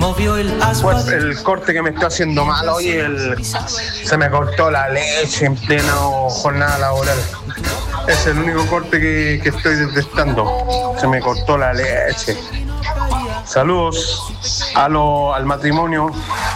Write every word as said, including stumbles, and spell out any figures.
Pues el corte que me está haciendo mal hoy, el, se me cortó la leche en plena jornada laboral. Es el único corte que, que estoy detestando. Se me cortó la leche. Saludos a lo, al matrimonio